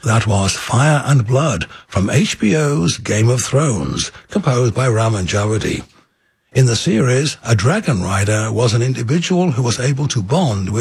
That was Fire and Blood from HBO's Game of Thrones, composed by Raman Djawadi. In the series, a dragon rider was an individual who was able to bond with